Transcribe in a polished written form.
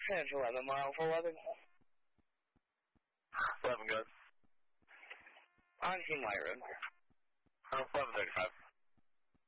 It's 11 mile for 11. 11 good. On Team Light Road. 1135.